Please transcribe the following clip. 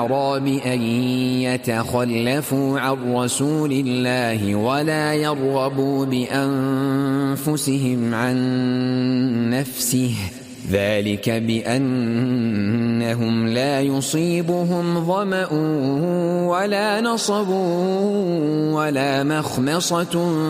الأعراب أن يتخلفوا عن رسول الله ولا يرغبوا بأنفسهم عن نفسه ذلك بأنهم لا يصيبهم ظمأ ولا نصب ولا مخمصة